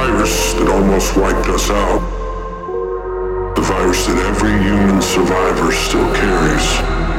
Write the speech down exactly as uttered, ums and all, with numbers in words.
virus that almost wiped us out. The virus that every human survivor still carries.